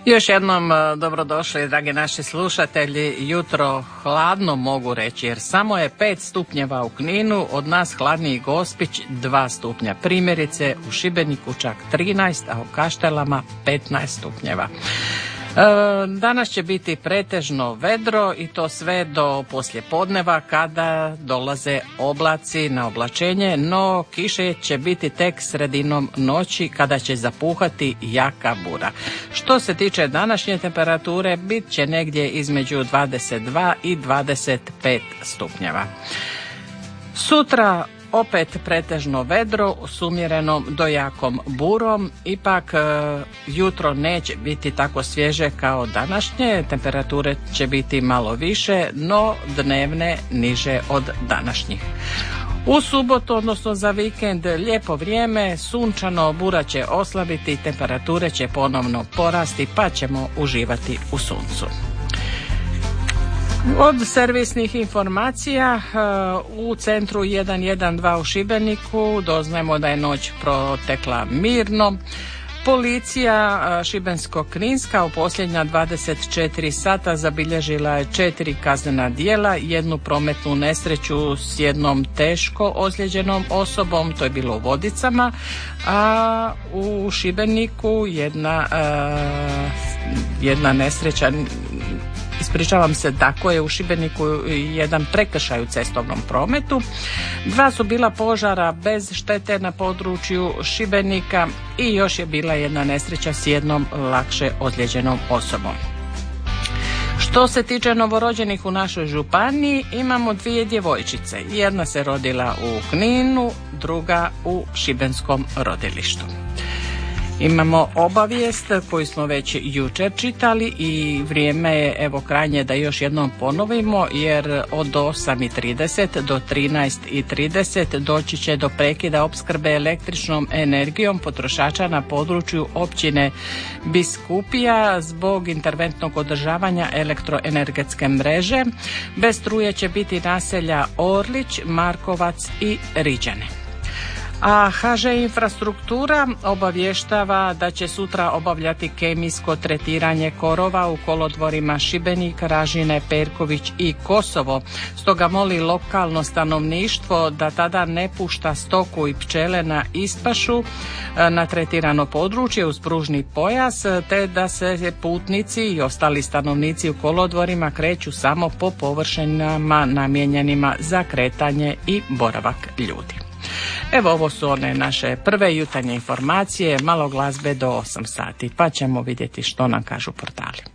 Još jednom dobrodošli, dragi naši slušatelji. Jutro hladno mogu reći, jer samo je 5 stupnjeva u Kninu, od nas hladniji Gospić 2 stupnja. Primjerice u Šibeniku čak 13, a u Kaštelama 15 stupnjeva. Danas će biti pretežno vedro i to sve do poslijepodneva kada dolaze oblaci na oblačenje, no kiše će biti tek sredinom noći kada će zapuhati jaka bura. Što se tiče današnje temperature, bit će negdje između 22 i 25 stupnjeva. Sutra opet pretežno vedro s umjerenom do jakom burom, ipak jutro neće biti tako svježe kao današnje, temperature će biti malo više, no dnevne niže od današnjih. U subotu, odnosno za vikend, lijepo vrijeme, sunčano, bura će oslabiti, temperature će ponovno porasti pa ćemo uživati u suncu. Od servisnih informacija u centru 112 u Šibeniku doznajemo da je noć protekla mirno. Policija Šibensko-kninska u posljednja 24 sata zabilježila je 4 kaznena djela, jednu prometnu nesreću s jednom teško ozlijeđenom osobom, to je bilo u Vodicama, a u Šibeniku jedna nesreća, ispričavam se, tako je u Šibeniku jedan prekršaj u cestovnom prometu. 2 su bila požara bez štete na području Šibenika i još je bila jedna nesreća s jednom lakše ozlijeđenom osobom. Što se tiče novorođenih u našoj županiji, imamo 2 djevojčice. Jedna se rodila u Kninu, druga u Šibenskom rodilištu. Imamo obavijest koju smo već jučer čitali i vrijeme je evo krajnje da još jednom ponovimo, jer od 8:30 do 13:30 doći će do prekida opskrbe električnom energijom potrošača na području općine Biskupija zbog interventnog održavanja elektroenergetske mreže. Bez struje će biti naselja Orlić, Markovac i Riđane. A HŽ Infrastruktura obavještava da će sutra obavljati kemijsko tretiranje korova u kolodvorima Šibenik, Ražine, Perković i Kosovo. Stoga moli lokalno stanovništvo da tada ne pušta stoku i pčele na ispašu na tretirano područje uz pružni pojas, te da se putnici i ostali stanovnici u kolodvorima kreću samo po površinama namijenjenima za kretanje i boravak ljudi. Evo, ovo su one naše prve jutarnje informacije, malo glazbe do 8 sati, pa ćemo vidjeti što nam kažu portali.